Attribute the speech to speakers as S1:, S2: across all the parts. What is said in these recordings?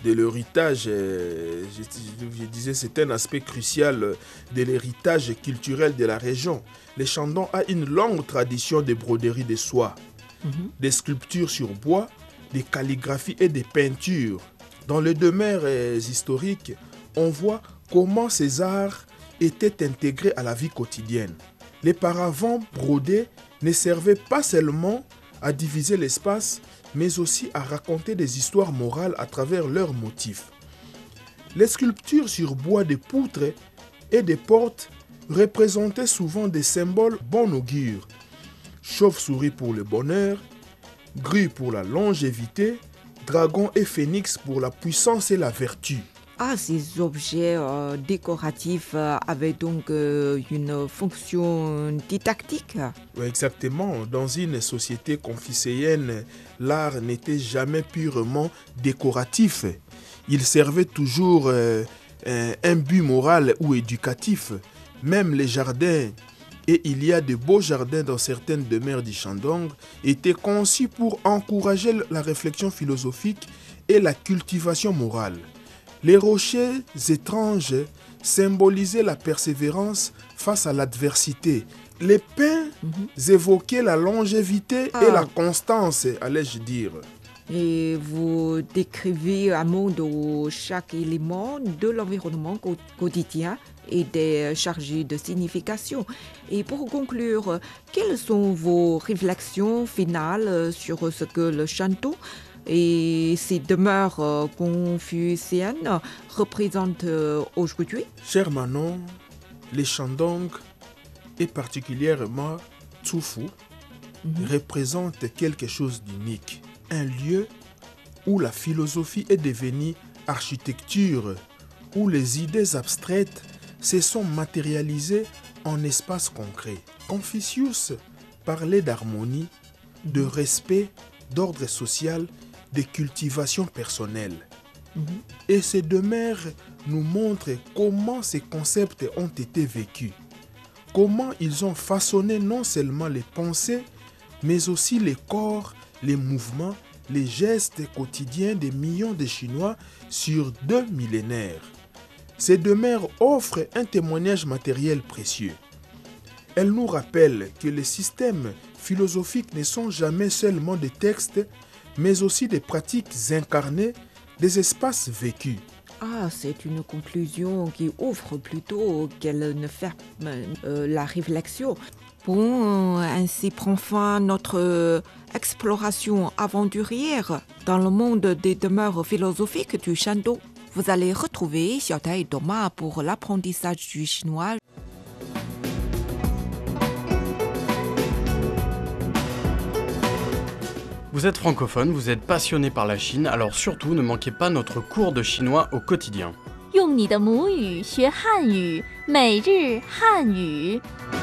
S1: de l'héritage. Je disais, c'est un aspect crucial de l'héritage culturel de la région. Le Shandong a une longue tradition de broderie de soie, des sculptures sur bois, des calligraphies et des peintures. Dans les demeures historiques, on voit comment ces arts étaient intégrés à la vie quotidienne. Les paravents brodés ne servaient pas seulement à diviser l'espace, mais aussi à raconter des histoires morales à travers leurs motifs. Les sculptures sur bois de poutres et des portes représentaient souvent des symboles bon augure. Chauve-souris pour le bonheur, grue pour la longévité, dragon et phénix pour la puissance et la vertu.
S2: Ah, ces objets décoratifs avaient donc une fonction didactique.
S1: Oui, exactement. Dans une société confucéenne, l'art n'était jamais purement décoratif. Il servait toujours un but moral ou éducatif. Même les jardins, et il y a de beaux jardins dans certaines demeures du Shandong, étaient conçus pour encourager la réflexion philosophique et la cultivation morale. Les rochers étranges symbolisaient la persévérance face à l'adversité. Les pins évoquaient la longévité et la constance, allais-je dire.
S2: Et vous décrivez un monde où chaque élément de l'environnement quotidien est chargé de signification. Et pour conclure, quelles sont vos réflexions finales sur ce que le Shantou et ces demeures confucéennes représentent aujourd'hui?
S1: Cher Manon, les Shandong et particulièrement Tsufu représentent quelque chose d'unique. Un lieu où la philosophie est devenue architecture, où les idées abstraites se sont matérialisées en espaces concrets. Confucius parlait d'harmonie, de respect, d'ordre social, de cultivation personnelle. Et ces demeures nous montrent comment ces concepts ont été vécus, comment ils ont façonné non seulement les pensées, mais aussi les corps, les mouvements, les gestes quotidiens des millions de Chinois sur 2 millénaires. Ces demeures offrent un témoignage matériel précieux. Elles nous rappellent que les systèmes philosophiques ne sont jamais seulement des textes, mais aussi des pratiques incarnées, des espaces vécus.
S2: Ah, c'est une conclusion qui ouvre plutôt qu'elle ne ferme la réflexion. Bon, ainsi prend fin notre exploration aventurière dans le monde des demeures philosophiques du Shandong. Vous allez retrouver Xiaotai et Thomas pour l'apprentissage du chinois.
S3: Vous êtes francophone, vous êtes passionné par la Chine, alors surtout ne manquez pas notre cours de chinois au quotidien.
S4: 用你的母语学汉语，每日汉语。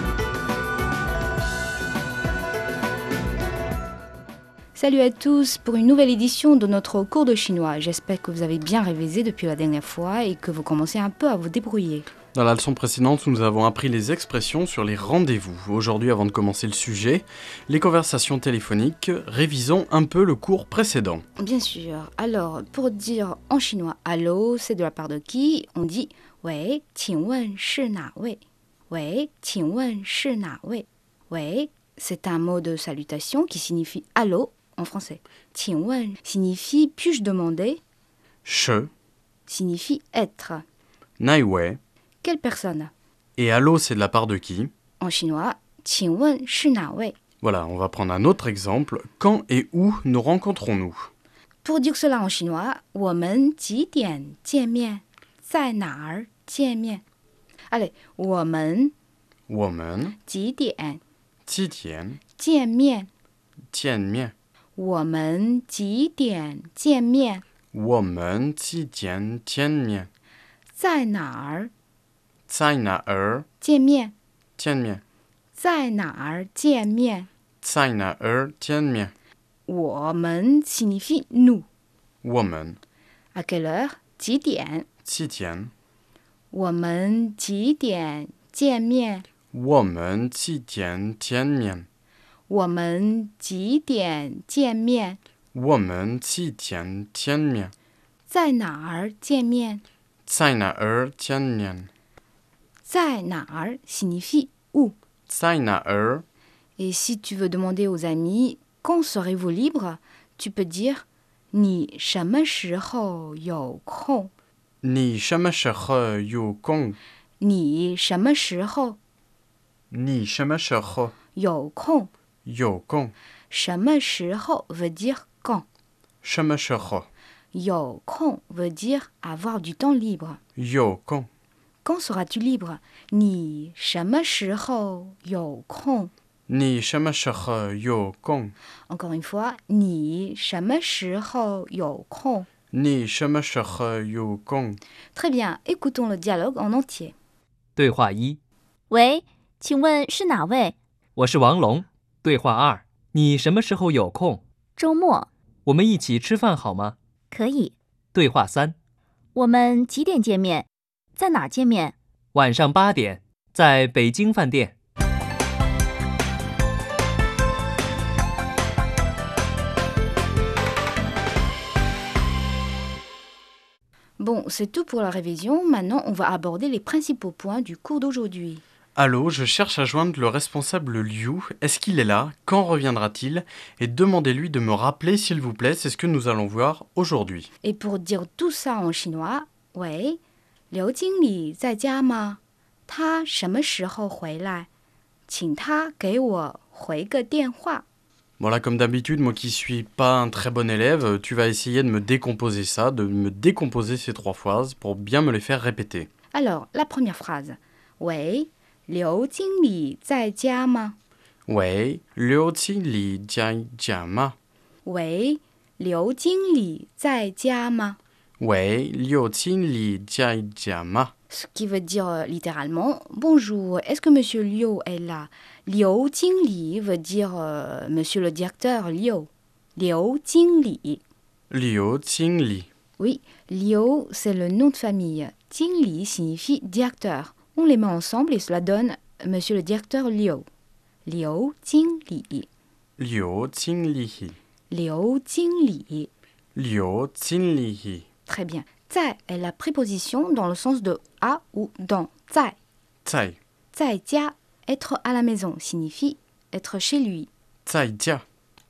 S5: Salut à tous pour une nouvelle édition de notre cours de chinois. J'espère que vous avez bien révisé depuis la dernière fois et que vous commencez un peu à vous débrouiller.
S3: Dans la leçon précédente, nous avons appris les expressions sur les rendez-vous. Aujourd'hui, avant de commencer le sujet, les conversations téléphoniques, révisons un peu le cours précédent.
S5: Bien sûr. Alors, pour dire en chinois « allô », c'est de la part de qui? On dit «喂，请问是哪位？喂，请问是哪位？喂，c'est un mot de salutation qui signifie « allô » en français. 请问 signifie « puis-je demander »
S3: Che,
S5: signifie « être ».
S3: nai wei.
S5: Quelle personne?
S3: Et allô, c'est de la part de qui?
S5: En chinois, 请问是哪位?
S3: Voilà, on va prendre un autre exemple. Quand et où nous rencontrons-nous?
S5: Pour dire cela en chinois, 我们几点见面？在哪儿见面？ Allez, 我们几点
S3: 几点
S5: 见面？
S3: 见面？
S5: 我们几点见面？
S3: 我们几点见面？
S5: 在哪儿
S3: 在哪儿
S5: 见面？
S3: 见面？
S5: 在哪儿见面？
S3: 在哪儿见面？
S5: 我们 signifie nous.
S3: 我们
S5: À quelle heure? 几点？
S3: 几点？
S5: 我们几点见面？
S3: 我们几点见面？
S5: 我们几点见面？
S3: 我们几点见面？
S5: 在哪儿见面？
S3: 在哪儿见面？
S5: 在哪儿 signifie où.
S3: 在哪儿
S5: Et si tu veux demander aux amis quand serez-vous libre, tu peux dire 你什么时候有空？
S3: 你什么时候有空？
S5: 你什么时候
S3: 你什么时候
S5: 有空？
S3: 有空？
S5: 什么时候 veut dire quand.
S3: 什么时候
S5: 有空 veut dire avoir du temps libre.
S3: 有空？
S5: Quand seras-tu libre? 你什么时候有空？
S3: 你什么时候有空？
S5: Encore une fois, 你什么时候有空？
S3: 你什么时候有空？
S5: Très bien, écoutons le dialogue en entier.
S6: 对话一：
S4: 喂，请问是哪位？
S6: 我是王龙。对话二：你什么时候有空？
S4: 周末
S6: 我们一起吃饭好吗？
S4: 可以。
S6: 对话三：
S4: 我们几点见面？在哪儿见面？
S6: 晚上8点，在北京饭店。
S5: Bon, c'est tout pour la révision. Maintenant, on va aborder les principaux points du cours d'aujourd'hui.
S3: Allô, je cherche à joindre le responsable Liu. Est-ce qu'il est là? Quand reviendra-t-il? Et demandez-lui de me rappeler s'il vous plaît, c'est ce que nous allons voir aujourd'hui.
S5: Et pour dire tout ça en chinois, 喂，刘经理在家吗？他什么时候回来？请他给我回个电话。
S3: Voilà, comme d'habitude, moi qui suis pas un très bon élève, tu vas essayer de me décomposer ça, de me décomposer ces 3 phrases pour bien me les faire répéter.
S5: Alors, la première phrase. 喂，刘经理在家吗？
S3: 喂，刘经理在家吗？
S5: 喂，刘经理在家吗？
S3: 喂，刘经理在家吗？
S5: Ce qui veut dire littéralement bonjour, est-ce que monsieur Liu est là? Liu Jingli veut dire monsieur le directeur Liu. Liu Jingli.
S3: 刘经理，
S5: Oui, Liu c'est le nom de famille. Jingli signifie directeur. On les met ensemble et cela donne monsieur le directeur Liu. Liu Jingli.
S3: 刘经理，
S5: Liu Jingli.
S3: 刘经理，
S5: Très bien. Zai est la préposition dans le sens de à ou dans. Zai.
S3: 在
S5: Zai jia, être à la maison, signifie être chez lui.
S3: 在家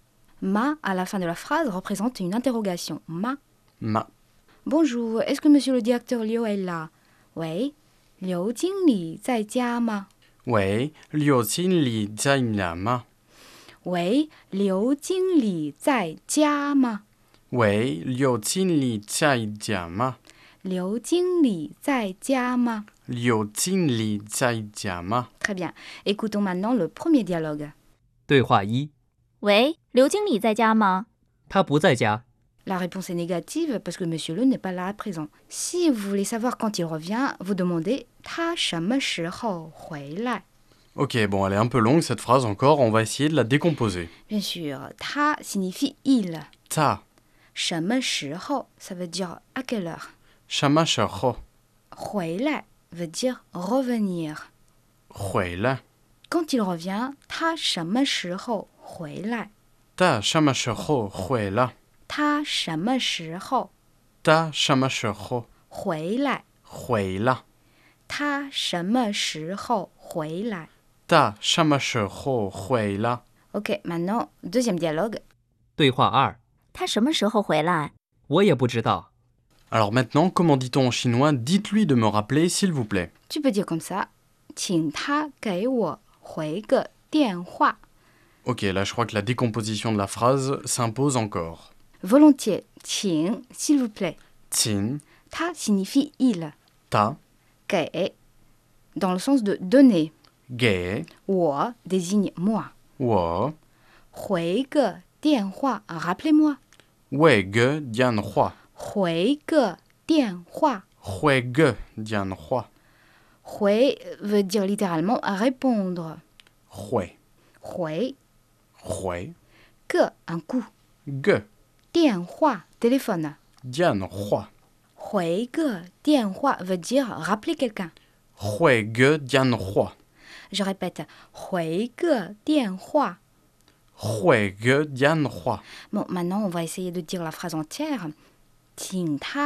S5: Ma à la fin de la phrase représente une interrogation. Ma.
S3: 吗？
S5: Bonjour, est-ce que monsieur le directeur Liu est là? Oui. Liu Jingli在家吗？
S3: 喂，刘经理在哪吗？
S5: 喂，刘经理在家吗？
S3: 喂，刘经理在家吗？
S5: 刘经理在家吗？
S3: 刘经理在家吗？
S5: Très bien. Écoutons maintenant le premier dialogue.
S6: 对话一：
S4: 喂，刘经理在家吗？
S6: 他不在家。
S5: La réponse est négative parce que monsieur Le n'est pas là à présent. Si vous voulez savoir quand il revient, vous demandez 他什么时候回来？
S3: Ok, bon, elle est un peu longue cette phrase encore, on va essayer de la décomposer.
S5: Bien sûr, 他 signifie il.
S3: 他
S5: 什么时候 ça veut dire à quelle heure.
S3: 什么时候
S5: 回来 veut dire revenir.
S3: 回来？
S5: Quand il revient, 他什么时候回来？
S3: 他什么时候回来？
S5: 他什么时候
S3: 他什么时候
S5: 回来？
S3: 回来？
S5: 他什么时候回来
S3: 他什么时候回来？
S5: Ok, maintenant, deuxième dialogue.
S6: 对话二：
S4: 他什么时候回来？
S6: 我也不知道。
S3: Alors maintenant, comment dit-on en chinois? Dites-lui de me rappeler, s'il vous plaît.
S5: Tu peux dire comme ça. 请他给我回个电话。
S3: Ok, là je crois que la décomposition de la phrase s'impose encore.
S5: Volontiers. 请, s'il vous plaît.
S3: 请
S5: 他 signifie il.
S3: 他
S5: 给 dans le sens de donner.
S3: 给
S5: 我 désigne moi.
S3: 我
S5: 回个电话 rappelez-moi.
S3: 回个电话，
S5: 回个电话。
S3: 回个电话，
S5: 回 veut dire littéralement répondre.
S3: 回
S5: 回
S3: 回
S5: 个 un coup.
S3: 个
S5: 电话 téléphone.
S3: 电话，
S5: 回个电话 veut dire rappeler quelqu'un.
S3: 回个电话，
S5: Je répète. 回个电话。
S3: 回个电话。
S5: Bon, maintenant, on va essayer de dire la phrase entière. 请他